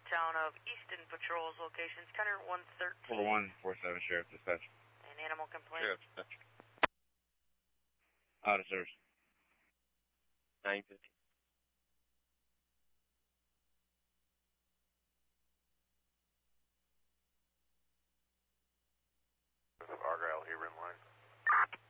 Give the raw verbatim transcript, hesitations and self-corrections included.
town of Easton Patrol's locations, ten one thirteen. four one four seven, Sheriff Dispatch. An animal complaint. Sheriff Dispatch. Out of service. nine fifty.